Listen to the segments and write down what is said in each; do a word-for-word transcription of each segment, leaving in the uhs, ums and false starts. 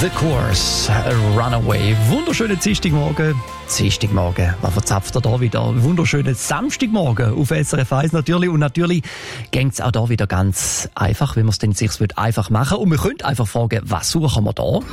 The Course, Runaway. Wunderschönen Dienstagmorgen. Dienstagmorgen, was verzapft er da wieder? Wunderschönen Samstagmorgen auf S R F eins natürlich. Und natürlich geht es auch da wieder ganz einfach, wenn man es denn sich einfach machen. Und wir können einfach fragen, was suchen wir da?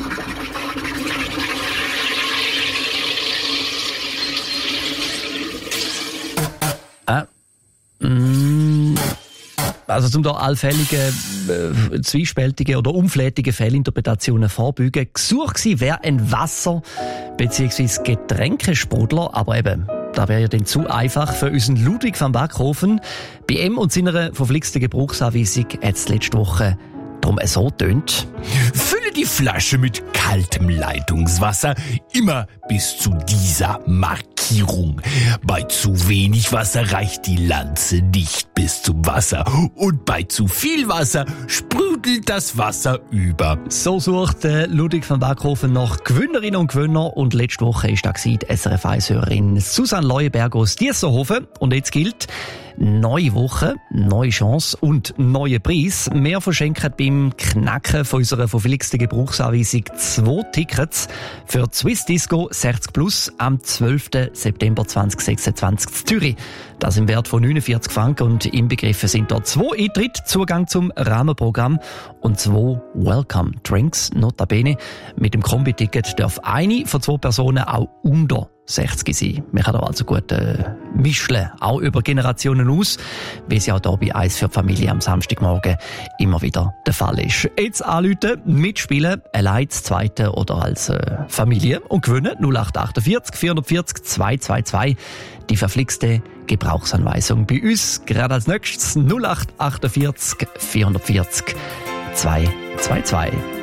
Äh, mm. Also zum da allfällige, äh, zwiespältige oder unflätige Fehlinterpretationen vorbeugen. Gesucht gewesen wäre ein Wasser- bzw. Getränkesprudler, aber eben, da wäre ja dann zu einfach für unseren Ludwig van Backhofen. Bei ihm und seiner verflixten Gebrauchsanweisung hat es letzte Woche darum so tönt. Fülle die Flasche mit kaltem Leitungswasser immer bis zu dieser Markierung. Bei zu wenig Wasser reicht die Lanze nicht bis zum Wasser und bei zu viel Wasser sprudelt das Wasser über. So sucht äh, Ludwig van Backhofen nach Gewinnerinnen und Gewinner und letzte Woche war da die S R F eins-Hörerin Susanne Leuenberg aus Diessenhofen. Und jetzt gilt: neue Woche, neue Chance und neue Preis. Wir verschenken beim Knacken von unserer verflixten Gebrauchsanweisung zwei Tickets für die Swiss Disco sechzig plus am zwölften September zweitausendsechsundzwanzig in Zürich. Das im Wert von neunundvierzig Franken und inbegriffen sind dort zwei Eintritte, Zugang zum Rahmenprogramm und zwei Welcome Drinks. Notabene, mit dem Kombi-Ticket darf eine von zwei Personen auch unter sechzig sein. Man kann da also gut äh, mischen, auch über Generationen aus, wie es ja auch hier bei «Eins für die Familie» am Samstagmorgen immer wieder der Fall ist. Jetzt anrufen, mitspielen, allein das zweite oder als äh, Familie und gewinnen null acht achtundvierzig vierundvierzig zweihundertzweiundzwanzig. Die verflixte Gebrauchsanweisung bei uns. Gerade als nächstes null acht achtundvierzig vierundvierzig zweihundertzweiundzwanzig.